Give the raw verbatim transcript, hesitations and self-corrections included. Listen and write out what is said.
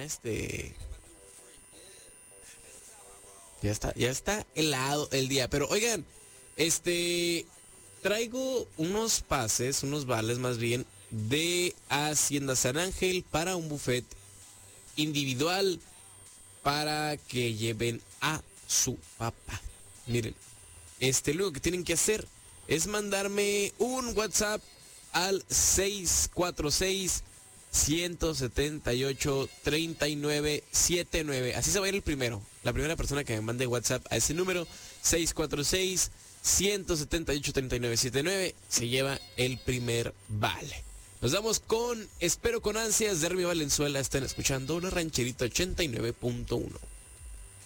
este... Ya está, ya está helado el día. Pero oigan, este... traigo unos pases, unos vales más bien, de Hacienda San Ángel para un buffet individual para que lleven a su papá. Miren, este, lo que tienen que hacer es mandarme un WhatsApp al seis cuatro seis, uno siete ocho, tres nueve siete nueve. Así se va a ir el primero. La primera persona que me mande WhatsApp a ese número, seis cuatro seis, uno siete ocho, tres nueve siete nueve, se lleva el primer vale. Nos vamos con Espero con ansias de Remy Valenzuela. Están escuchando una rancherita ochenta y nueve punto uno.